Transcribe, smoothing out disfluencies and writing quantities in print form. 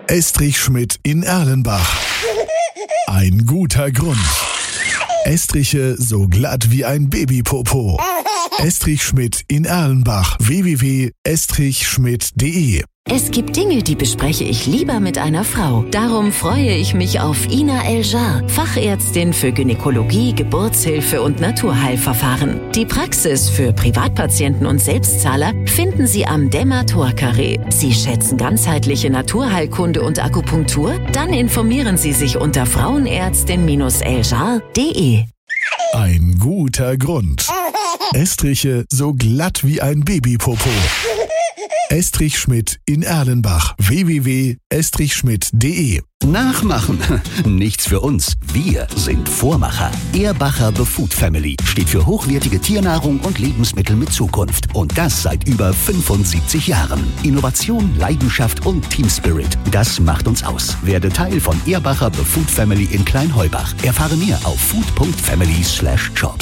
Estrich Schmidt in Erlenbach. Ein guter Grund. Estriche so glatt wie ein Babypopo. Estrich Schmidt in Erlenbach. www.estrichschmidt.de. Es gibt Dinge, die bespreche ich lieber mit einer Frau. Darum freue ich mich auf Ina El-Jar, Fachärztin für Gynäkologie, Geburtshilfe und Naturheilverfahren. Die Praxis für Privatpatienten und Selbstzahler finden Sie am Dämmer-Tor-Carré. Sie schätzen ganzheitliche Naturheilkunde und Akupunktur? Dann informieren Sie sich unter frauenärztin-eljar.de. Ein guter Grund. Estriche so glatt wie ein Babypopo. Estrich Schmidt in Erlenbach. www.estrichschmidt.de. Nachmachen. Nichts für uns. Wir sind Vormacher. Ehrbacher The Food Family steht für hochwertige Tiernahrung und Lebensmittel mit Zukunft. Und das seit über 75 Jahren. Innovation, Leidenschaft und Team Spirit. Das macht uns aus. Werde Teil von Ehrbacher The Food Family in Kleinheubach. Erfahre mehr auf food.family/jobs.